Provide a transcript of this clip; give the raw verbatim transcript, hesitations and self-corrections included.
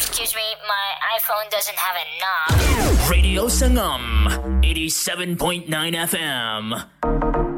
Excuse me, my iPhone doesn't have a knob. Radio Sangam, eighty-seven point nine F M.